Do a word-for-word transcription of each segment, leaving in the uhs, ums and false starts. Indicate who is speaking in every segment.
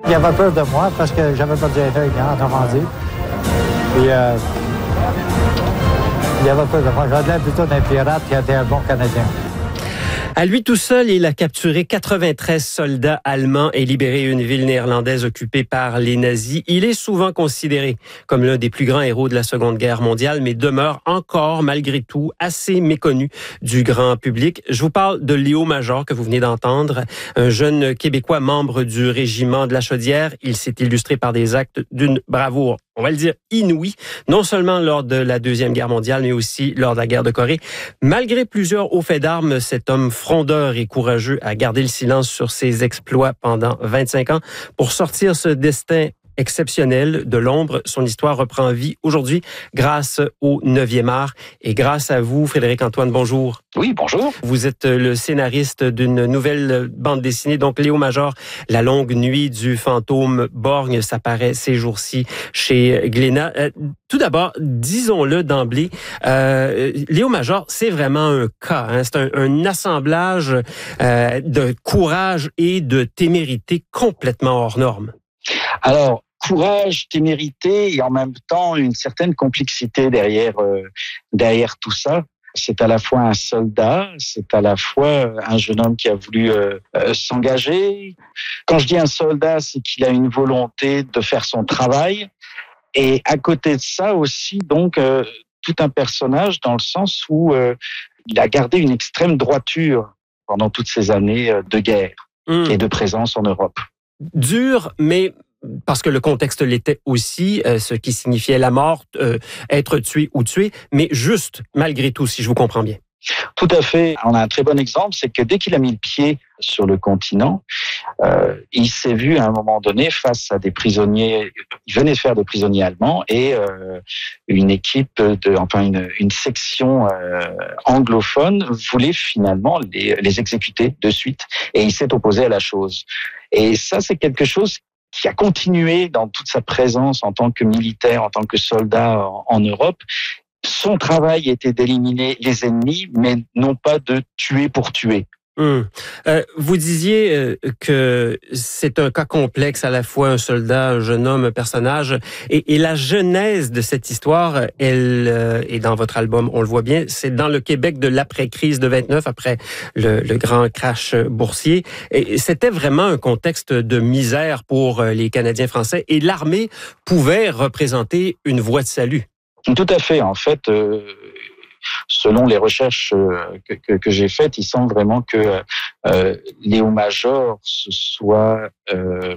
Speaker 1: Il avait peur de moi parce que j'avais perdu un œil en Normandie. Puis, euh, il avait peur de moi. J'avais l'air plutôt d'un pirate qui était un bon Canadien.
Speaker 2: À lui tout seul, il a capturé quatre-vingt-treize soldats allemands et libéré une ville néerlandaise occupée par les nazis. Il est souvent considéré comme l'un des plus grands héros de la Seconde Guerre mondiale, mais demeure encore, malgré tout, assez méconnu du grand public. Je vous parle de Léo Major, que vous venez d'entendre, un jeune Québécois membre du régiment de la Chaudière. Il s'est illustré par des actes d'une bravoure, on va le dire, inouïe, non seulement lors de la Deuxième Guerre mondiale, mais aussi lors de la guerre de Corée. Malgré plusieurs hauts faits d'armes, cet homme frondeur et courageux a gardé le silence sur ses exploits pendant vingt-cinq ans pour sortir ce destin exceptionnel de l'ombre. Son histoire reprend vie aujourd'hui grâce au neuvième art et grâce à vous, Frédéric-Antoine, bonjour.
Speaker 3: Oui, bonjour.
Speaker 2: Vous êtes le scénariste d'une nouvelle bande dessinée, donc Léo Major, La longue nuit du fantôme borgne, ça paraît ces jours-ci chez Glénat. Euh, tout d'abord, disons-le d'emblée, euh, Léo Major, c'est vraiment un cas, hein? C'est un, un assemblage euh, de courage et de témérité complètement hors norme.
Speaker 3: Alors, courage, témérité et en même temps une certaine complexité derrière euh, derrière tout ça. C'est à la fois un soldat, c'est à la fois un jeune homme qui a voulu euh, euh, s'engager. Quand je dis un soldat, c'est qu'il a une volonté de faire son travail. Et à côté de ça aussi, donc, euh, tout un personnage dans le sens où euh, il a gardé une extrême droiture pendant toutes ces années de guerre mmh. et de présence en Europe.
Speaker 2: Dur, mais parce que le contexte l'était aussi, euh, ce qui signifiait la mort, euh, être tué ou tué, mais juste, malgré tout, si je vous comprends bien.
Speaker 3: Tout à fait. On a un très bon exemple, c'est que dès qu'il a mis le pied sur le continent, euh, il s'est vu à un moment donné face à des prisonniers, il venait de faire des prisonniers allemands et euh, une équipe, de, enfin une, une section euh, anglophone voulait finalement les, les exécuter de suite et il s'est opposé à la chose. Et ça, c'est quelque chose qui a continué dans toute sa présence en tant que militaire, en tant que soldat en, en Europe. Son travail était d'éliminer les ennemis, mais non pas de tuer pour tuer.
Speaker 2: Hum. Euh, vous disiez euh, que c'est un cas complexe, à la fois un soldat, un jeune homme, un personnage, et, et la genèse de cette histoire, elle euh, est dans votre album, on le voit bien, c'est dans le Québec de l'après-crise de vingt-neuf, après le, le grand crash boursier. Et c'était vraiment un contexte de misère pour les Canadiens français, et l'armée pouvait représenter une voie de salut.
Speaker 3: Tout à fait. En fait, euh, selon les recherches que, que, que j'ai faites, il semble vraiment que euh, Léo Major se soit euh,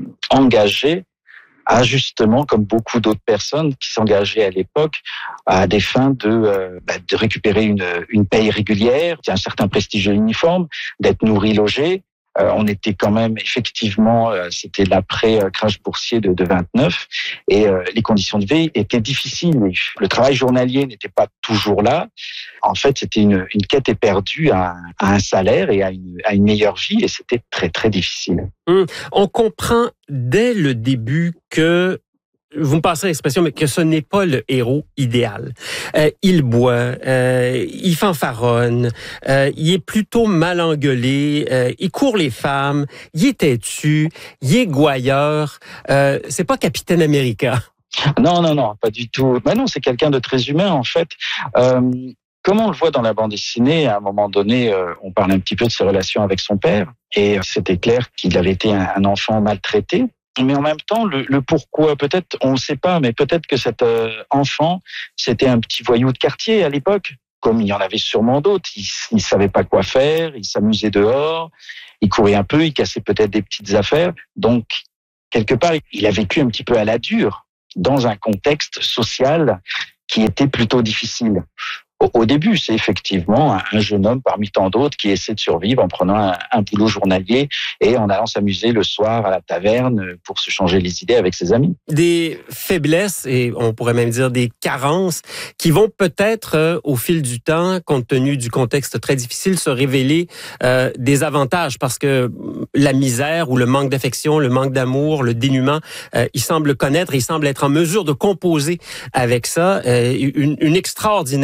Speaker 3: engagé à justement, comme beaucoup d'autres personnes qui s'engageaient à l'époque, à des fins de, euh, de récupérer une, une paye régulière, un certain prestige de l'uniforme, d'être nourri, logé. Euh, on était quand même, effectivement, euh, c'était l'après-crash boursier de, de vingt-neuf, et euh, les conditions de vie étaient difficiles. Le travail journalier n'était pas toujours là. En fait, c'était une, une quête éperdue à, à un salaire et à une, à une meilleure vie, et c'était très, très difficile.
Speaker 2: Hum. On comprend dès le début que, vous me passez l'expression, mais que ce n'est pas le héros idéal. Euh, il boit, euh, il fanfaronne, euh, il est plutôt mal engueulé, euh, il court les femmes, il est têtu, il est gouailleur. Euh, c'est pas Capitaine America.
Speaker 3: Non, non, non, pas du tout. Mais non, c'est quelqu'un de très humain, en fait. Euh, comme on le voit dans la bande dessinée, à un moment donné, euh, on parle un petit peu de ses relations avec son père, et c'était clair qu'il avait été un, un enfant maltraité. Mais en même temps, le, le pourquoi, peut-être, on ne sait pas, mais peut-être que cet euh, enfant, c'était un petit voyou de quartier à l'époque, comme il y en avait sûrement d'autres. Il ne savait pas quoi faire, il s'amusait dehors, il courait un peu, il cassait peut-être des petites affaires. Donc, quelque part, il a vécu un petit peu à la dure, dans un contexte social qui était plutôt difficile. Au début, c'est effectivement un jeune homme parmi tant d'autres qui essaie de survivre en prenant un, un boulot journalier et en allant s'amuser le soir à la taverne pour se changer les idées avec ses amis.
Speaker 2: Des faiblesses et on pourrait même dire des carences qui vont peut-être euh, au fil du temps, compte tenu du contexte très difficile, se révéler euh, des avantages parce que la misère ou le manque d'affection, le manque d'amour, le dénuement, euh, il semble connaître, il semble être en mesure de composer avec ça euh, une, une extraordinaire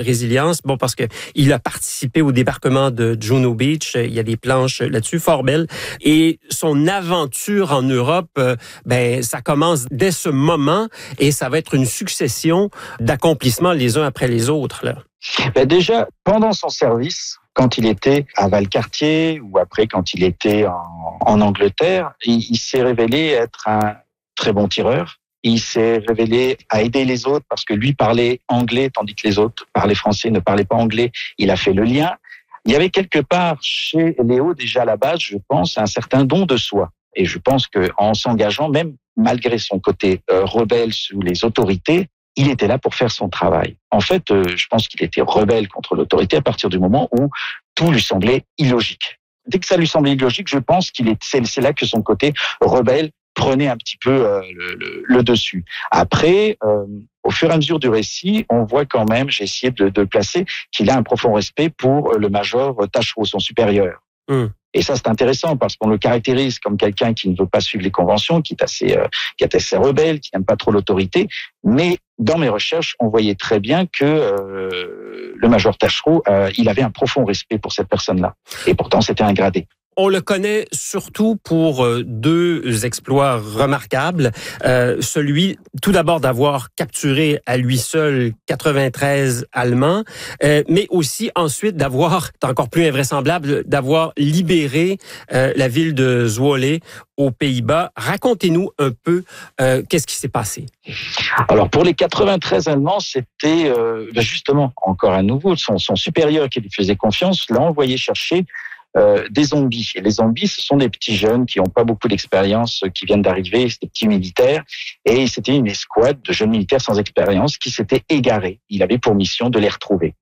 Speaker 2: résilience. Bon, parce que il a participé au débarquement de Juno Beach. Il y a des planches là-dessus, fort belles. Et son aventure en Europe, ben, ça commence dès ce moment et ça va être une succession d'accomplissements les uns après les autres, là.
Speaker 3: Ben déjà, pendant son service, quand il était à Valcartier ou après quand il était en, en Angleterre, il, il s'est révélé être un très bon tireur. Il s'est révélé à aider les autres parce que lui parlait anglais tandis que les autres parlaient français, ne parlaient pas anglais. Il a fait le lien. Il y avait quelque part chez Léo déjà à la base, je pense, un certain don de soi. Et je pense qu'en s'engageant, même malgré son côté euh, rebelle sous les autorités, il était là pour faire son travail. En fait, euh, je pense qu'il était rebelle contre l'autorité à partir du moment où tout lui semblait illogique. Dès que ça lui semblait illogique, je pense qu'il est, c'est, c'est là que son côté rebelle prenait un petit peu euh, le, le, le dessus. Après, euh, au fur et à mesure du récit, on voit quand même, j'ai essayé de, de le placer, qu'il a un profond respect pour le major Taschereau, son supérieur. Mmh. Et ça, c'est intéressant parce qu'on le caractérise comme quelqu'un qui ne veut pas suivre les conventions, qui est assez, euh, qui est assez rebelle, qui n'aime pas trop l'autorité. Mais dans mes recherches, on voyait très bien que euh, le major Taschereau, euh, il avait un profond respect pour cette personne-là. Et pourtant, c'était un gradé.
Speaker 2: On le connaît surtout pour deux exploits remarquables. Euh, celui, tout d'abord, d'avoir capturé à lui seul quatre-vingt-treize Allemands, euh, mais aussi ensuite d'avoir, c'est encore plus invraisemblable, d'avoir libéré euh, la ville de Zwolle aux Pays-Bas. Racontez-nous un peu euh, qu'est-ce qui s'est passé.
Speaker 3: Alors pour les quatre-vingt-treize Allemands, c'était euh, justement encore à nouveau son, son supérieur qui lui faisait confiance l'a envoyé chercher Euh, des zombies. Et les zombies, ce sont des petits jeunes qui n'ont pas beaucoup d'expérience, qui viennent d'arriver, c'est des petits militaires. Et c'était une escouade de jeunes militaires sans expérience qui s'étaient égarés. Il avait pour mission de les retrouver.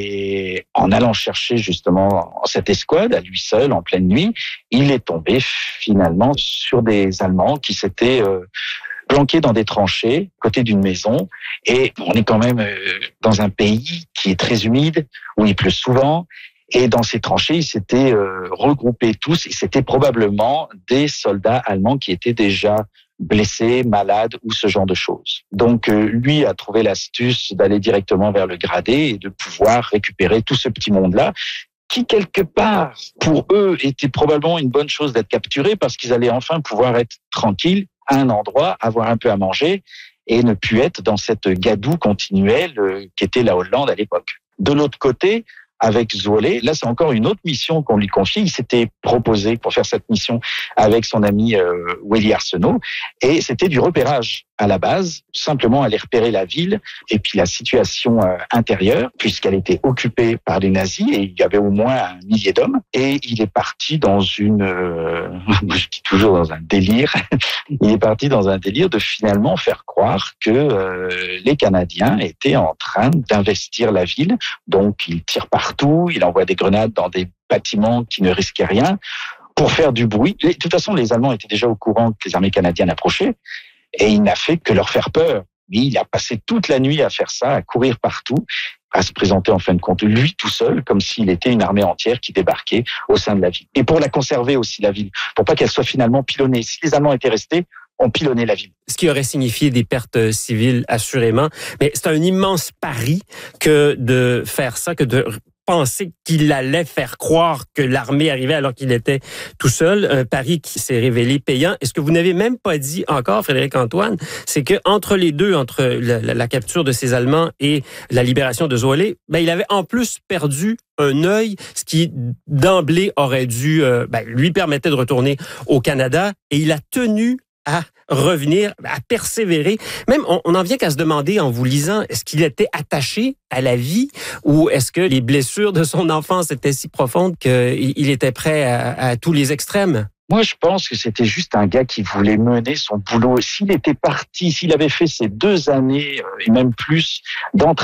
Speaker 3: Et en allant chercher justement cette escouade, à lui seul, en pleine nuit, il est tombé finalement sur des Allemands qui s'étaient euh, planqués dans des tranchées, côté d'une maison. Et on est quand même euh, dans un pays qui est très humide, où il pleut souvent. Et dans ces tranchées, ils s'étaient euh, regroupés tous et c'était probablement des soldats allemands qui étaient déjà blessés, malades ou ce genre de choses. Donc euh, lui a trouvé l'astuce d'aller directement vers le gradé et de pouvoir récupérer tout ce petit monde-là qui, quelque part, pour eux, était probablement une bonne chose d'être capturés parce qu'ils allaient enfin pouvoir être tranquilles à un endroit, avoir un peu à manger et ne plus être dans cette gadoue continuelle euh, qu'était la Hollande à l'époque. De l'autre côté, avec Zwolle, là c'est encore une autre mission qu'on lui confie. Il s'était proposé pour faire cette mission avec son ami euh, Willy Arsenault et c'était du repérage à la base, simplement aller repérer la ville et puis la situation euh, intérieure puisqu'elle était occupée par les nazis et il y avait au moins un millier d'hommes et il est parti dans une, euh, je dis toujours dans un délire, il est parti dans un délire de finalement faire croire que euh, les Canadiens étaient en train d'investir la ville, donc il tire partout, il envoie des grenades dans des bâtiments qui ne risquaient rien pour faire du bruit. De toute façon, les Allemands étaient déjà au courant que les armées canadiennes approchaient. Et il n'a fait que leur faire peur. Mais il a passé toute la nuit à faire ça, à courir partout, à se présenter en fin de compte, lui tout seul, comme s'il était une armée entière qui débarquait au sein de la ville. Et pour la conserver aussi, la ville, pour pas qu'elle soit finalement pilonnée. Si les Allemands étaient restés, on pilonnait la ville.
Speaker 2: Ce qui aurait signifié des pertes civiles, assurément. Mais c'est un immense pari que de faire ça, que de penser qu'il allait faire croire que l'armée arrivait alors qu'il était tout seul, un pari qui s'est révélé payant. Et ce que vous n'avez même pas dit encore, Frédéric Antoine, c'est que entre les deux, entre la, la, la capture de ces Allemands et la libération de Zwolle, ben il avait en plus perdu un œil, ce qui d'emblée aurait dû euh, ben, lui permettait de retourner au Canada, et il a tenu à revenir, à persévérer. Même, on, on en vient qu'à se demander, en vous lisant, est-ce qu'il était attaché à la vie ou est-ce que les blessures de son enfance étaient si profondes qu'il était prêt à, à tous les extrêmes?
Speaker 3: Moi, je pense que c'était juste un gars qui voulait mener son boulot. S'il était parti, s'il avait fait ces deux années, et même plus, d'entraînement,